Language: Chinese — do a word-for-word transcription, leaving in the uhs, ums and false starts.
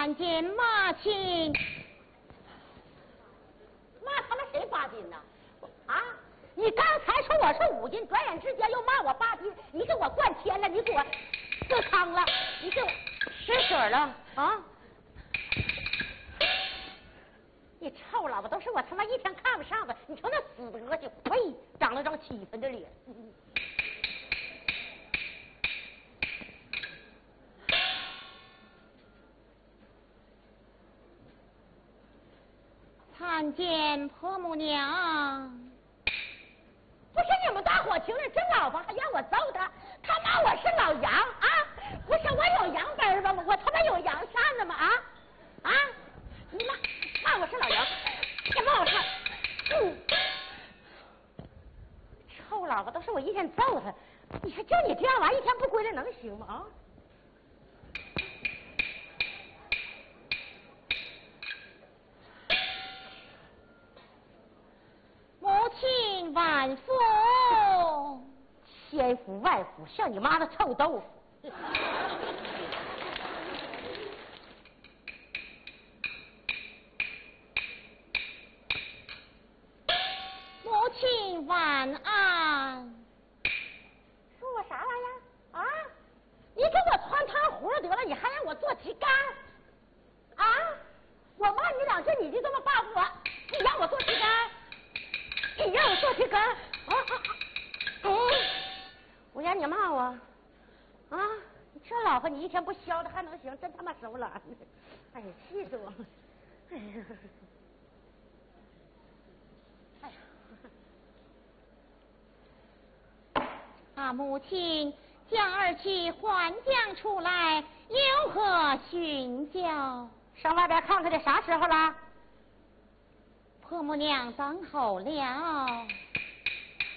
参见马亲。 骂他们谁八斤呢？啊！你刚才说我是五斤，转眼之间又骂我八斤，你给我灌天了，你给我喝汤了，你给我失水了啊！ 你臭老婆，都是我他妈一天看不上的，你瞅那死德行，呸！长了张七分的脸。 参见婆母娘。 不是你们大伙情人真老婆还让我揍他，他骂我是老杨啊！不是我有羊根吧？我他妈有羊扇子吗？啊啊！你骂骂我是老杨，你骂我是，嗯，臭老婆，都是我一天揍他，你说就你这样玩意一天不归来能行吗？啊！ 母亲万福， 千福万福，像你妈的臭豆腐。 母亲晚安。 说我啥玩意儿啊？你给我穿汤葫芦得了，你还让我做旗杆啊？我骂你两句，你就这么报复我？你让我做旗杆？你让我做旗杆？啊啊啊！嗯，我让你骂我啊！你这老婆，你一天不削的还能行？真他妈手懒！哎呀，气死我了！哎呀，哎呀！ 啊，母亲将儿去还将出来，有何寻教？ 上外边看看去，啥时候了？ 婆母娘等候了。